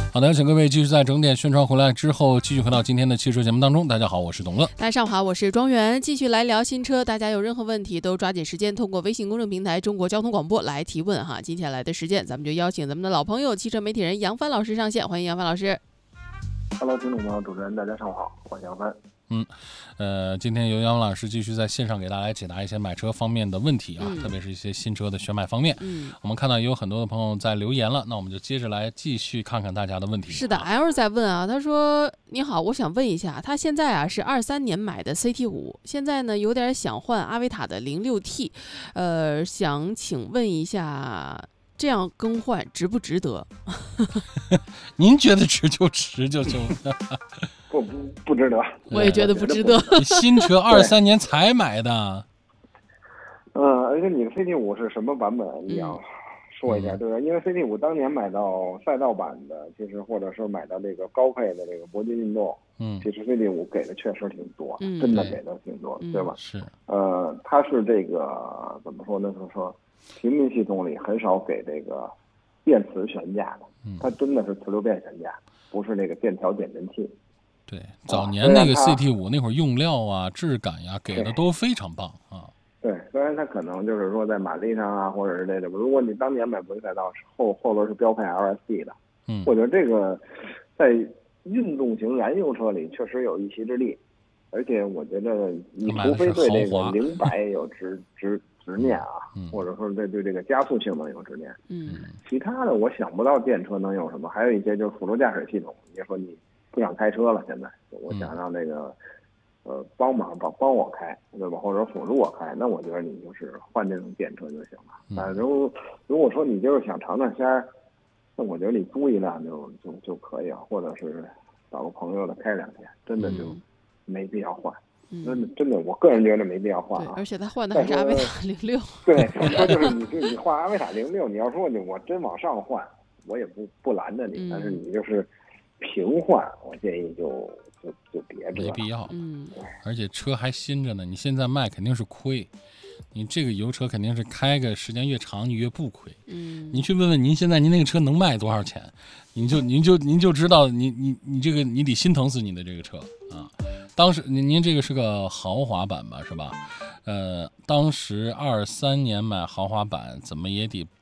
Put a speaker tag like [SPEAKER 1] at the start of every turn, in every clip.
[SPEAKER 1] 好的，请各位继续在整点宣传回来之后，继续回到今天的汽车节目当中。大家好，我是董乐。
[SPEAKER 2] 大家上午好，我是庄园，继续来聊新车。大家有任何问题都抓紧时间通过微信公众平台中国交通广播来提问哈。接下来的时间，咱们就邀请咱们的老朋友汽车媒体人杨帆老师上线，欢迎杨帆老师。
[SPEAKER 3] Hello， 听众朋友，主持人大家上午好，我是杨帆。
[SPEAKER 1] 今天由杨老师继续在线上给大家解答一些买车方面的问题啊，特别是一些新车的选买方面。我们看到也有很多的朋友在留言了，那我们就接着来继续看看大家的问题。
[SPEAKER 2] 是的 ，L 在问啊，他说：“你好，我想问一下，他现在啊是23年买的 CT5，现在呢有点想换阿维塔的06T，想请问一下。”这样更换值不值得？
[SPEAKER 1] 您觉得值就值就行。
[SPEAKER 3] 不值得。
[SPEAKER 2] 我也觉得不值得。
[SPEAKER 1] 新车23年才买的。
[SPEAKER 3] 而且你的 CT5 是什么版本？你要说一下，对吧？因为 CT5 当年买到赛道版的，其实或者是买到这个高配的这个铂金运动，其实 CT5 给的确实挺多，真的给的挺多，对吧？
[SPEAKER 1] 是。
[SPEAKER 3] 它是这个怎么说呢？就是说。平民系统里很少给这个电磁悬架的，它真的是磁流变悬架，不是那个电调减震器。
[SPEAKER 1] 对，早年那个 CT5 那会儿用料啊、质感呀，给的都非常棒啊。
[SPEAKER 3] 对，虽然它可能就是说在马力上啊，或者是这个，如果你当年买国际赛道后轮是标配 LSD 的，我觉得这个在运动型燃油车里确实有一席之地，而且我觉得你除非对这个0-100有执念啊，或者说对这个加速性能有执念，其他的我想不到电车能有什么。还有一些就是辅助驾驶系统，你说你不想开车了，现在我想让那个帮我开，对吧？或者辅助我开，那我觉得你就是换这种电车就行了。如果说你就是想尝尝鲜儿，那我觉得你租一辆就可以了，或者是找个朋友的开2天，真的就没必要换。真的，我个人觉得没必要换啊。
[SPEAKER 2] 而且他换的还是阿维塔06。
[SPEAKER 3] 对，说就是你换阿维塔06，你要说我真往上换，我也不拦着你，但是你就是平换，我建议就别这
[SPEAKER 1] 没必要。而且车还新着呢，你现在卖肯定是亏。你这个油车肯定是开个时间越长，你越不亏。您去问问您现在您那个车能卖多少钱，您就知道你这个你得心疼死你的这个车啊。当时您这个是个豪华版吧，是吧？当时23年买豪华版，怎么也得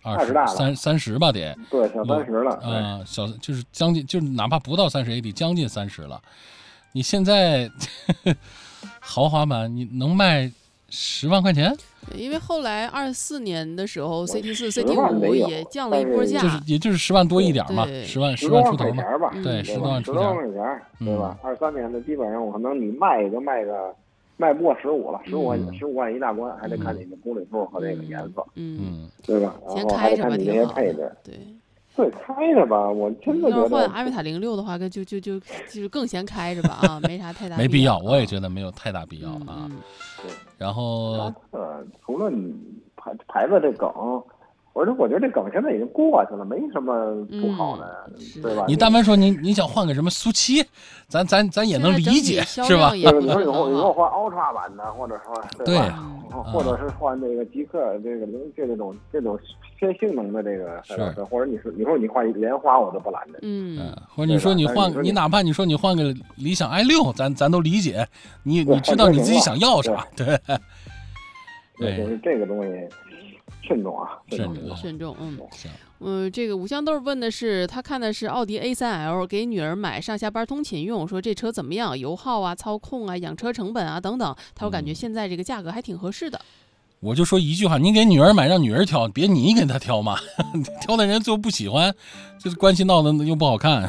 [SPEAKER 1] 30吧，得。
[SPEAKER 3] 对，小30了。
[SPEAKER 1] 小就是将近，就是哪怕不到30，也得将近30了。你现在豪华版你能卖10万块钱？
[SPEAKER 2] 因为后来24年的时候 ，CT4、CT5 也降了一波价，
[SPEAKER 1] 也就是10万多一点嘛，10万出头嘛，对
[SPEAKER 3] ，10
[SPEAKER 1] 多万
[SPEAKER 3] 出头块钱，对吧？23年的基本上我可能你卖不过15了，15万一大关，还得看你的公里数和那个颜色，对吧？然后还得看你这些配置，对，开着吧，我真的觉得。
[SPEAKER 2] 要换阿维塔06的话，就是更先开着吧啊，没啥太大。
[SPEAKER 1] 没必要，我也觉得没有太大必要啊。然后
[SPEAKER 3] 除了你牌子这梗，我觉得这梗现在已经过去了，没什么不好的，对吧？
[SPEAKER 1] 你但凡说你想换个什么苏七，咱也能理解，是吧？
[SPEAKER 3] 你说以后换 Ultra 版的，或者说对吧？或者是换这个极客这种偏性能的这个赛道车，或者你说你换莲花，我都不拦着。
[SPEAKER 1] 或者你说你哪怕你说你换个理想 i6，咱都理解，你知道你自己想要啥，对。
[SPEAKER 3] 就是这个东西。慎重啊，
[SPEAKER 2] 慎重。这个五香豆问的是，他看的是奥迪 A3L， 给女儿买上下班通勤用，说这车怎么样？油耗啊、操控啊、养车成本啊等等，他说感觉现在这个价格还挺合适的。
[SPEAKER 1] 我就说一句话，你给女儿买，让女儿挑，别你给她挑嘛，挑的人最后不喜欢，就是关系闹得又不好看。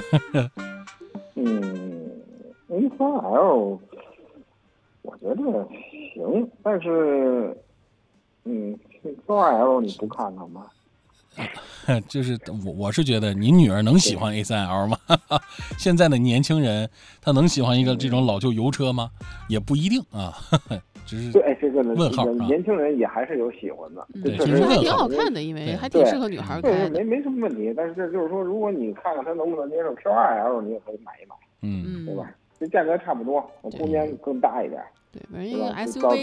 [SPEAKER 3] A3L 我觉得行，但是2L 你不看看吗？
[SPEAKER 1] 就是我是觉得你女儿能喜欢 A3L 吗？现在的年轻人他能喜欢一个这种老旧油车吗？也不一定啊，只是
[SPEAKER 3] 对这个
[SPEAKER 1] 问号。
[SPEAKER 3] 年轻人也还是有喜欢的，
[SPEAKER 1] 对，
[SPEAKER 2] 其实还挺好看的，因为还挺适合女孩开的，
[SPEAKER 3] 没什么问题。但是就是说，如果你看看他能不能接受 Q2L， 你也可以买一买，对吧？这价格差不多，空间更大一点。
[SPEAKER 2] 对，反正一个 SUV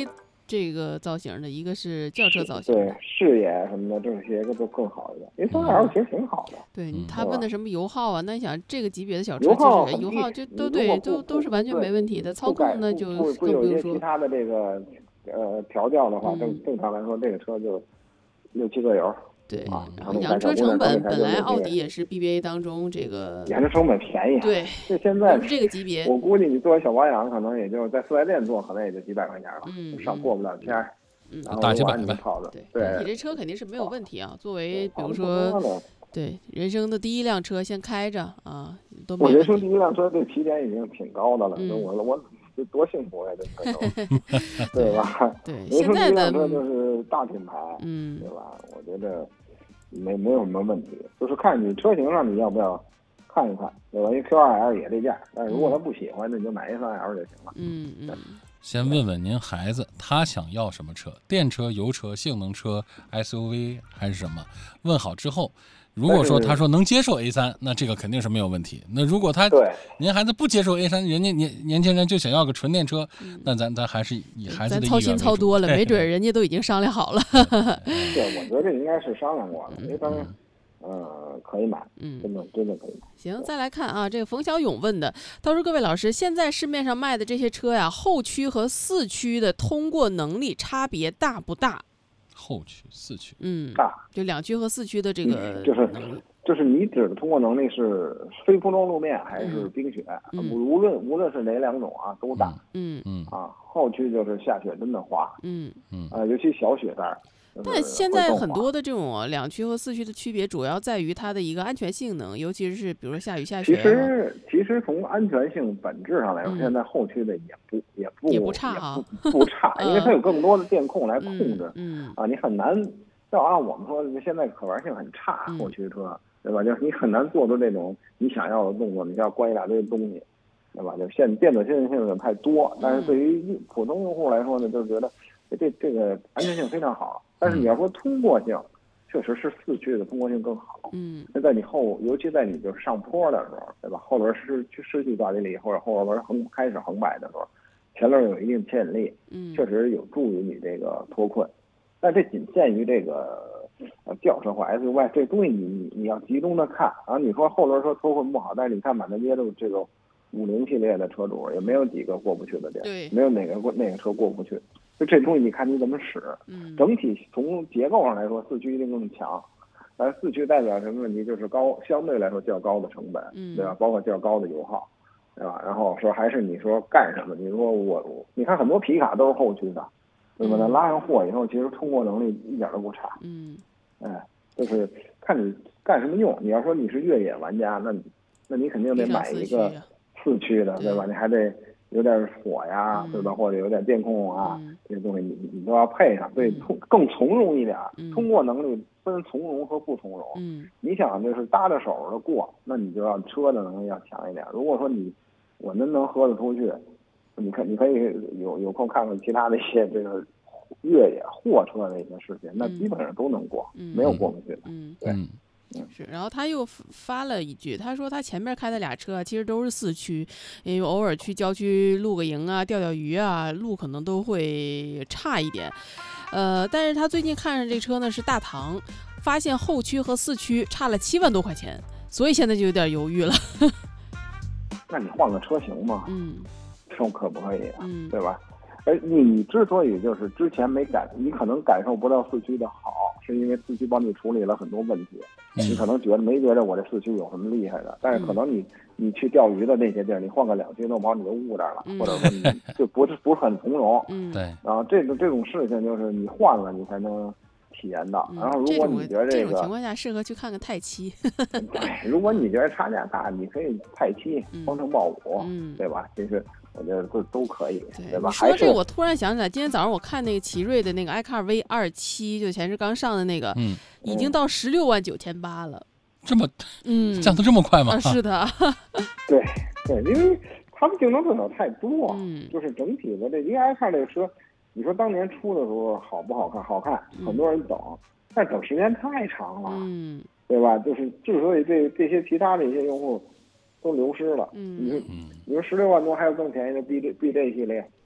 [SPEAKER 2] 这个造型的，一个是轿车造型，
[SPEAKER 3] 对视野什么的这些个都更好一点。因为3L其实挺好的。
[SPEAKER 2] 对，他问的什么油耗啊？那你想这个级别的小车，
[SPEAKER 3] 油耗
[SPEAKER 2] 就都是完全没问题的。操控呢就更
[SPEAKER 3] 不用
[SPEAKER 2] 说。
[SPEAKER 3] 其他的这个调教的话，正常来说这个车就6、7个油。
[SPEAKER 2] 对，然后养车成本本来奥迪也是 BBA 当中这个
[SPEAKER 3] 养车成本便宜，
[SPEAKER 2] 对，
[SPEAKER 3] 就现在
[SPEAKER 2] 是这个级别。
[SPEAKER 3] 我估计你做小保养，可能也就在4S店做，可能也就几百块钱了，上过不了1000。然后
[SPEAKER 1] 大几百呗。
[SPEAKER 2] 对，你这车肯定是没有问题啊。作为比如说，对人生的第一辆车，先开着啊，都没问题。
[SPEAKER 3] 我人生第一辆车这起点已经挺高的了，我多幸福呀，这车对吧？
[SPEAKER 2] 对，
[SPEAKER 3] 现在的车就是大品牌，对吧？我觉得没有什么问题，就是看你车型上你要不要看一看，对吧？因为 Q2L 也这价，但是如果他不喜欢，那你就买3L 就行了。
[SPEAKER 1] 先问问您孩子，他想要什么车？电车、油车、性能车、SUV 还是什么？问好之后，如果说他说能接受 A3，那这个肯定是没有问题。那如果您孩子不接受 A3，人家年轻人就想要个纯电车，那咱还是以孩子的意愿为主。
[SPEAKER 2] 操心操多了，没准人家都已经商量好了。
[SPEAKER 3] 对，我觉得这应该是商量过了，A3。可以买，真的可以买。
[SPEAKER 2] 行，再来看啊，这个冯小勇问的，他说：“各位老师，现在市面上卖的这些车呀，后驱和四驱的通过能力差别大不大？”
[SPEAKER 1] 后驱、四驱，
[SPEAKER 3] 大，
[SPEAKER 2] 就2驱和4驱的这个
[SPEAKER 3] 就是你指的通过能力是非铺装路面还是冰雪？无论是哪两种啊，都大。后驱就是下雪真的滑。尤其小雪带。
[SPEAKER 2] 但现在很多的这种2驱和4驱的区别，主要在于它的一个安全性能，尤其是比如说下雨下雪。
[SPEAKER 3] 其实从安全性本质上来说，现在后驱的也
[SPEAKER 2] 不差啊，
[SPEAKER 3] 不差，因为它有更多的电控来控制。你很难要按我们说现在可玩性很差，后驱车对吧？就是你很难做出这种你想要的动作，你要关一大堆东西，对吧？就电子性有点太多，但是对于普通用户来说呢，就觉得这个安全性非常好。但是你要说通过性，确实是4驱的通过性更好。那在你尤其在你就是上坡的时候，对吧？后轮失去抓地力，或者后轮开始横摆的时候，前轮有一定牵引力，确实有助于你这个脱困。但这仅限于这个轿车或 SUV 这东西你要集中的看。然后你说后轮车脱困不好，但是你看满大街的这个50系列的车主，也没有几个过不去的店，没有哪个车过不去。就这东西你看你怎么使，整体从结构上来说，4驱一定更强，但是4驱代表什么问题？就是相对来说较高的成本，对吧？包括较高的油耗，对吧？然后说还是你说干什么？你说你看很多皮卡都是后驱的，对吧？那拉上货以后，其实通过能力一点都不差，就是看你干什么用。你要说你是越野玩家，那你肯定得买一个4驱的，对吧？你还得有点锁呀，对吧？或者有点电控啊，这些东西你都要配上，对，更从容一点。通过能力分从容和不从容。你想就是搭着手的过，那你就要车的能力要强一点。如果说我能喝得出去，你可以有空看看其他的一些这个越野货车的一些事情，那基本上都能过，没有过不去的。对。
[SPEAKER 2] 是，然后他又发了一句，他说他前面开的俩车其实都是4驱，因为偶尔去郊区露个营啊、钓鱼啊，路可能都会差一点。但是他最近看上这车呢是大唐，发现后驱和4驱差了7万多块钱，所以现在就有点犹豫了。
[SPEAKER 3] 那你换个车型嘛，可不可以啊？对吧？你之所以就是之前你可能感受不到4驱的好，是因为4驱帮你处理了很多问题。你可能没觉得我这4驱有什么厉害的，但是可能你去钓鱼的那些地儿，你换个2驱弄不好你就误点了，或者说你就不是很从容。
[SPEAKER 1] 对。
[SPEAKER 3] 然后这种事情就是你换了你才能体验到。然后如果你觉得
[SPEAKER 2] 这种情况下适合去看看泰七。
[SPEAKER 3] 对，如果你觉得差价大，你可以泰七、方程豹5，对吧？其实我觉得都可以，对吧？
[SPEAKER 2] 说这个我突然想起来，今天早上我看那个奇瑞的那个 iCar V27，就前阵刚上的那个，已经到16万9800了。
[SPEAKER 1] 这么，降得这么快吗？
[SPEAKER 2] 是的。
[SPEAKER 3] 对，因为他们竞争对手太多，就是整体的因为 iCar 这个车，你说当年出的时候好不好看？好看，很多人等，但等时间太长了，对吧？就是之所以这些其他的一些用户都流失了。你说16万多还有更便宜的 BJ 系列，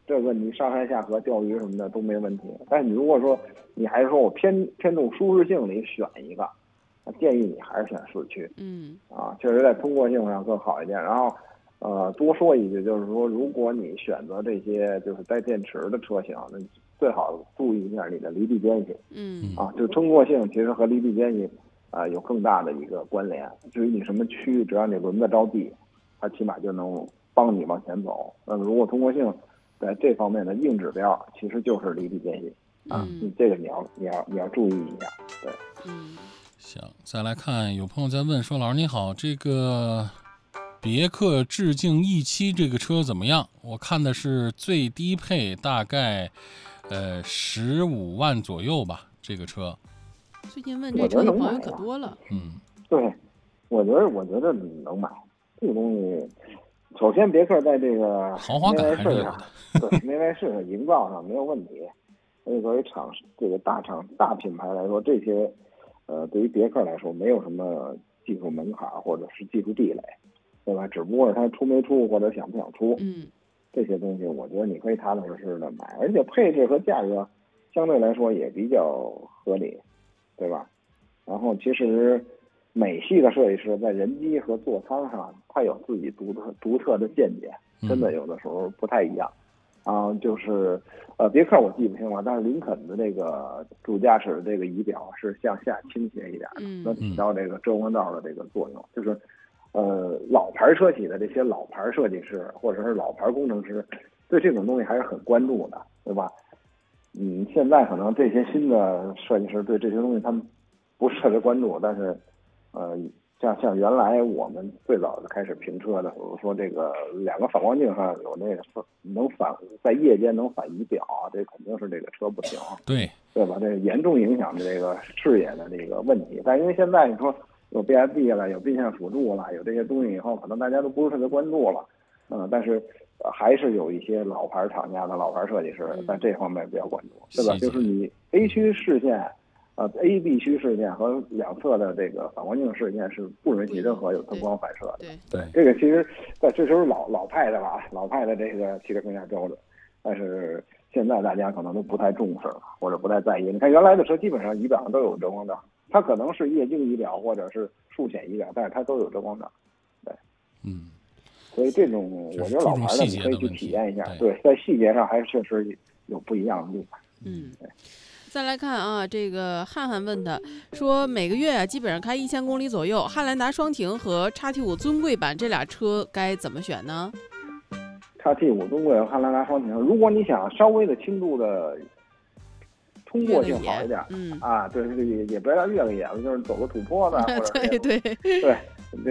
[SPEAKER 3] 这个你上山下河钓鱼什么的都没问题。但是你如果说你还是说我偏重舒适性里选一个，建议你还是选4驱。确实在通过性上更好一点。然后多说一句，就是说如果你选择这些就是带电池的车型，那最好注意一下你的离地间隙。就通过性其实和离地间隙有更大的一个关联。至于你什么区，只要你轮子着地，它起码就能帮你往前走。那么如果通过性在这方面的硬指标，其实就是离地间隙这个你要注意一下。对，
[SPEAKER 1] 行，再来看有朋友在问说，老师你好，这个别克致敬 E7 这个车怎么样？我看的是最低配，大概15万左右吧，这个车。
[SPEAKER 2] 最近问这车的朋友可多了。
[SPEAKER 3] 对，我觉得你能买这个东西。首先，别克在这个
[SPEAKER 1] 豪华感还是有的，
[SPEAKER 3] 对内外饰的营造上没有问题。所以作为这个大品牌来说，这些对于别克来说没有什么技术门槛或者是技术壁垒，对吧？只不过是它出没出或者想不想出，这些东西我觉得你可以踏踏实实的买，而且配置和价格相对来说也比较合理，对吧？然后其实美系的设计师在人机和座舱上，他有自己独特的见解，真的有的时候不太一样。就是别克我记不清了，但是林肯的这个主驾驶的这个仪表是向下倾斜一点的，能起到这个遮光罩的这个作用。就是老牌车企的这些老牌设计师或者是老牌工程师，对这种东西还是很关注的，对吧？现在可能这些新的设计师对这些东西他们不是特别关注，但是像原来我们最早的开始评车的时候，说这个2个反光镜上有那个在夜间能反仪表，这肯定是这个车不行，对吧？这严重影响这个视野的这个问题。但因为现在你说有 BSD 了，有并线辅助了，有这些东西以后，可能大家都不是特别关注了。但是还是有一些老牌厂家的老牌设计师在这方面比较关注，对吧？就是你 A 区视线。A、B 区视线和两侧的这个反光镜视线是不允许任何有灯光反射的。
[SPEAKER 2] 对，
[SPEAKER 3] 这个其实在这时候老派的了，老派的这个汽车评价标准，但是现在大家可能都不太重视了，或者不太在意。你看原来的车基本上仪表上都有遮光罩，它可能是液晶仪表或者是数显仪表，但是它都有遮光罩。对，所以这种我觉得老牌的你可以去体验一下。对，在细节上还是确实有不一样的地方。对。
[SPEAKER 2] 再来看啊，这个汉汉问他说，每个月基本上开1000公里左右，汉兰达双擎和 XT5 尊贵版这俩车该怎么选呢
[SPEAKER 3] ？XT5 尊贵和汉兰达双擎，如果你想稍微的轻度的通过性好一点，对，也不要越个野了，就是走个土坡子，或者对，就是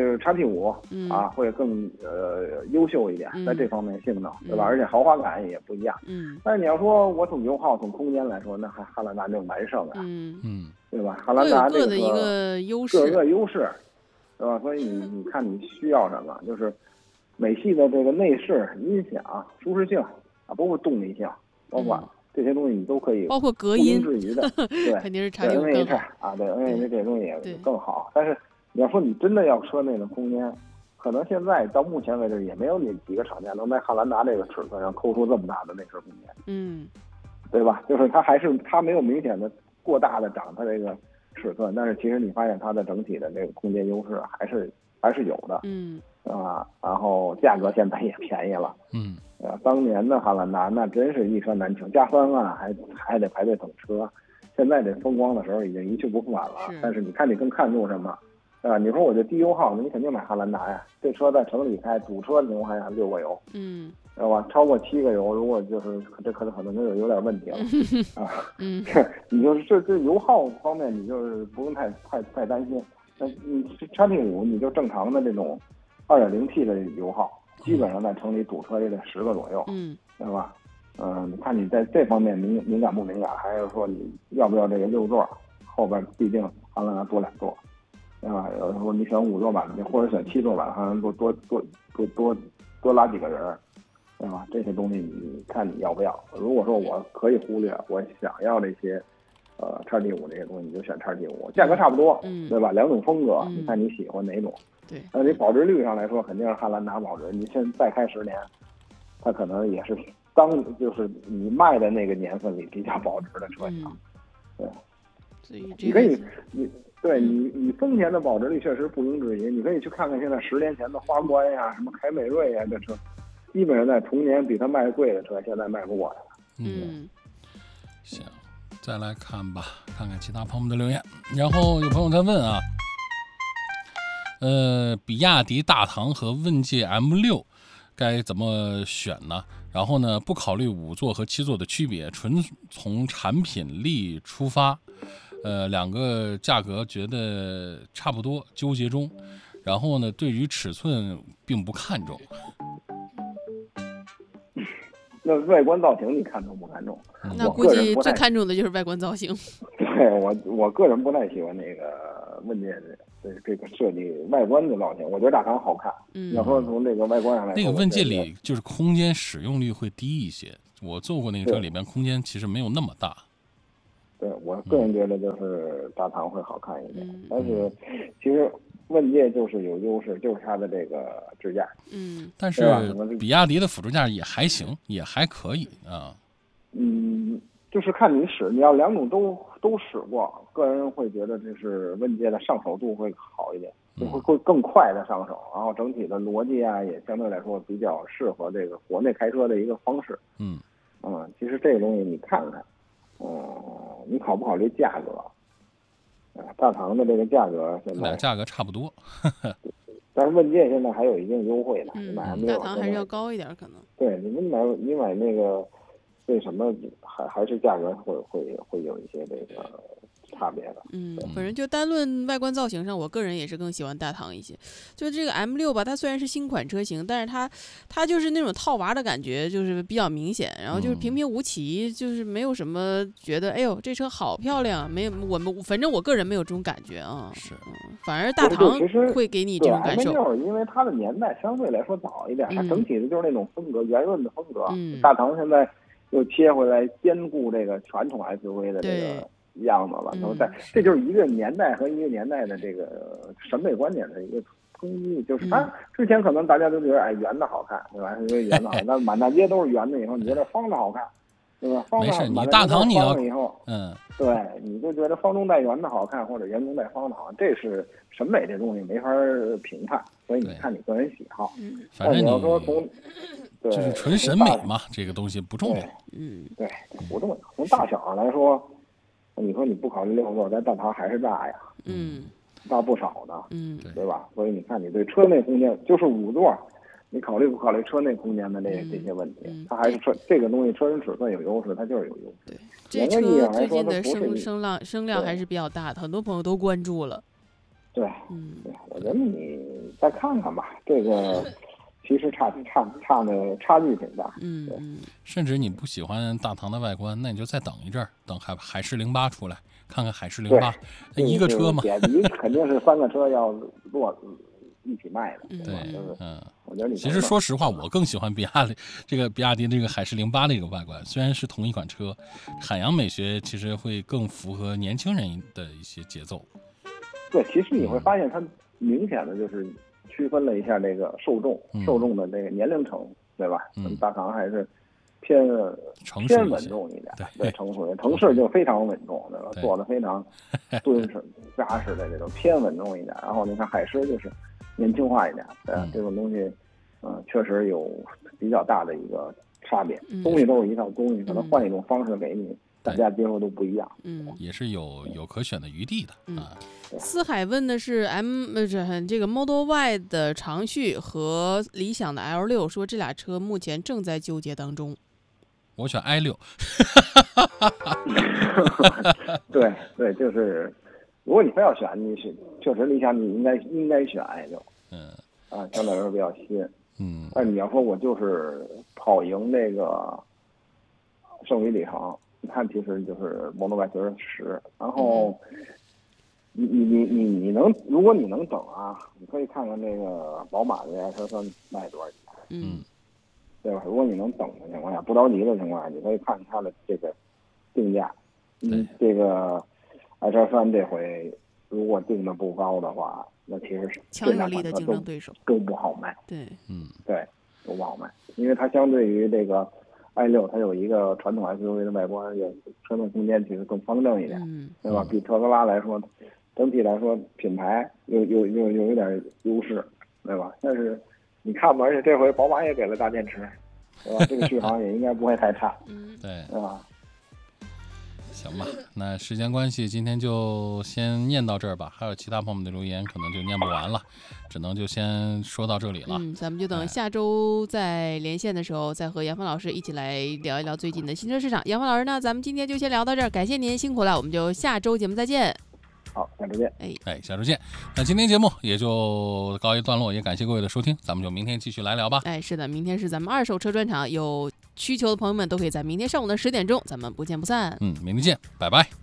[SPEAKER 3] XT5 会更优秀一点，在这方面性能，对吧？而且豪华感也不一样。但是你要说我从油耗、从空间来说，那汉兰达就完胜了，对吧？汉兰达这个
[SPEAKER 2] 一个优势，
[SPEAKER 3] 各个优势，对吧？所以你看你需要什么，就是美系的这个内饰、音响、舒适性包括动力性，包括这些东西你都可以，
[SPEAKER 2] 包括隔音，
[SPEAKER 3] 不容置疑的，对，
[SPEAKER 2] 肯定是XT5更好
[SPEAKER 3] 对 NVH 这东西也更好，但是。你要说你真的要车内的空间，可能现在到目前为止也没有你几个厂家能在汉兰达这个尺寸上抠出这么大的内饰空间，对吧？就是它没有明显的过大的涨它这个尺寸，但是其实你发现它的整体的这个空间优势还是有的，然后价格现在也便宜了，当年的汉兰达那真是一车难求，加3万还得排队等车，现在这风光的时候已经一去不复返了，但是你看你更看重什么？你说我这低油耗，那你肯定买汉兰达呀。这车在城里开，堵车的情况下6个油，知道吧？超过7个油，如果就是这可能就有点问题了你就是这油耗方面，你就是不用太担心。那你XT5你就正常的这种2.0T 的油耗，基本上在城里堵车也得10个左右，对吧？你看你在这方面敏感不敏感？还是说你要不要这个6座？后边毕竟汉兰达多2座。有时候你选5座版的，或者选7座版，好像多拉几个人，对吧？这些东西你看你要不要？如果说我可以忽略，我想要这些XT5这些东西，你就选XT5，价格差不多，对吧？2种风格，你看你喜欢哪种？
[SPEAKER 2] 对，
[SPEAKER 3] 那你保值率上来说，肯定是汉兰达保值。你现在再开10年，它可能也是就是你卖的那个年份里比较保值的车型。对，
[SPEAKER 2] 所以
[SPEAKER 3] 你可以你丰田的保值率确实不容置疑，你可以去看看现在10年前的花冠呀、什么凯美瑞呀，这车基本上在同年比它卖贵的车现在卖不过来了。
[SPEAKER 1] 行，再来看吧，看看其他朋友们的留言。然后有朋友在问啊，比亚迪大唐和问界 M6该怎么选呢？然后呢，不考虑5座和7座的区别，纯从产品力出发。两个价格觉得差不多，纠结中。然后呢，对于尺寸并不看重。
[SPEAKER 3] 那外观造型你看重不看重？
[SPEAKER 2] 那估计最看重的就是外观造型。
[SPEAKER 3] 对，我个人不太喜欢那个问界的这个设计外观的造型，我觉得大唐好看。要说从这个外观上来说，
[SPEAKER 1] 那个问界里就是空间使用率会低一些。我坐过那个车，里面空间其实没有那么大。
[SPEAKER 3] 对，我个人觉得就是大唐会好看一点，但是其实问界就是有优势，就是它的这个支架。
[SPEAKER 1] 但是比亚迪的辅助架也还行，也还可以啊。
[SPEAKER 3] 就是看你使，你要两种都使过，个人会觉得这是问界的上手度会好一点，会更快的上手，然后整体的逻辑啊也相对来说比较适合这个国内开车的一个方式。其实这个东西你看看。你考不考虑价格？大唐的这个价格现在
[SPEAKER 1] 价格差不多，
[SPEAKER 3] 但是问界现在还有一定优惠的。
[SPEAKER 2] 大唐还是要高一点可能。
[SPEAKER 3] 对，你买那个，为什么还是价格会有一些这个差别的。
[SPEAKER 2] 反正就单论外观造型上，我个人也是更喜欢大唐一些。就这个 M6吧，它虽然是新款车型，但是它就是那种套娃的感觉，就是比较明显。然后就是平平无奇，就是没有什么觉得哎呦这车好漂亮，没有反正我个人没有这种感觉啊。
[SPEAKER 1] 是，
[SPEAKER 2] 反而大唐会给你这种感受。
[SPEAKER 3] M6因为它的年代相对来说早一点，它整体的就是那种风格，圆润的风格。大唐现在又切回来兼顾这个传统 SUV 的这个样子了，这就是一个年代和一个年代的这个审美观点的一个冲击。就是它之前可能大家都觉得圆的好看，对吧？因为圆的好看，但满大街都是圆的以后，你觉得方的好看，对吧？
[SPEAKER 1] 没事，你大唐你要
[SPEAKER 3] 以后，对，你就觉得方中带圆的好看，或者圆中带方的好看，这是审美这东西没法评判，所以你看你个人喜好。
[SPEAKER 1] 反正
[SPEAKER 3] 你要说从
[SPEAKER 1] 就是纯审美嘛，这个东西不重要。
[SPEAKER 3] 对，不重要。从大小上来说，你说你不考虑6座，但大唐还是大呀，大不少的，对吧？所以你看，你对车内空间就是5座，你考虑不考虑车内空间的这些问题？它还是这个东西车身尺寸有优势，它就是有优势。
[SPEAKER 2] 对，这车最近的声量还是比较大的，很多朋友都关注了。
[SPEAKER 3] 对，我觉得你再看看吧，这个。其实差距挺大，
[SPEAKER 1] 甚至你不喜欢大唐的外观，那你就再等一阵儿，等海狮08出来，看看海狮08，一个车嘛。
[SPEAKER 3] 比亚迪肯定是3个车要一起卖的，
[SPEAKER 1] 对，
[SPEAKER 3] 我觉得
[SPEAKER 1] 其实说实话，我更喜欢比亚迪这个海狮08的一个外观，虽然是同一款车，海洋美学其实会更符合年轻人的一些节奏。
[SPEAKER 3] 对，其实你会发现它明显的就是区分了一下这个受众的这个年龄层，对吧？大唐还是偏稳重一点，对，成熟一点。城市就非常稳重，对吧？做的非常敦实扎实的这种偏稳重一点。然后你看海狮就是年轻化一点，对吧？这种东西，确实有比较大的一个差别。东西都是一套东西，可能换一种方式给你，大家接受都不一样。
[SPEAKER 1] 也是有可选的余地的啊。
[SPEAKER 2] 思海问的是这个 Model Y 的长续和理想的 L6， 说这俩车目前正在纠结当中。
[SPEAKER 1] 我选 i6。
[SPEAKER 3] 对，就是如果你非要选，你是确实理想，你应该选 i6。相对来说比较新。但你要说我就是跑赢那个剩余里程，你看其实就是 Model Y 就是10，然后。你能，如果你能等啊，你可以看看这个宝马的 X3 卖多少钱，对吧？如果你能等的情况下，不着急的情况下，你可以看看它的这个定价。这个 X3 这回如果定的不高的话，那其实
[SPEAKER 2] 强有力的竞争对手
[SPEAKER 3] 都不好卖。
[SPEAKER 2] 对，
[SPEAKER 3] 都不好卖，因为它相对于这个 i6它有一个传统 SUV 的外观，也车内空间其实更方正一点，对吧？比特斯拉来说，整体来说品牌有一点优势，对吧？但是你看吧，而且这回宝马也给了大电池，对吧？这个续航也应该不会太差，
[SPEAKER 1] 对，
[SPEAKER 3] 对吧？
[SPEAKER 1] 行吧，那时间关系，今天就先念到这儿吧。还有其他朋友们的留言，可能就念不完了，只能就先说到这里了。
[SPEAKER 2] 咱们就等下周再连线的时候，再和杨帆老师一起来聊一聊最近的新车市场。杨帆老师呢，咱们今天就先聊到这儿，感谢您辛苦了，我们就下周节目再见。
[SPEAKER 3] 好，下周见。
[SPEAKER 1] 下周见。那今天节目也就告一段落，也感谢各位的收听，咱们就明天继续来聊吧。
[SPEAKER 2] 是的，明天是咱们二手车专场，有需求的朋友们都可以在明天上午的10点钟，咱们不见不散。
[SPEAKER 1] 明天见，拜拜。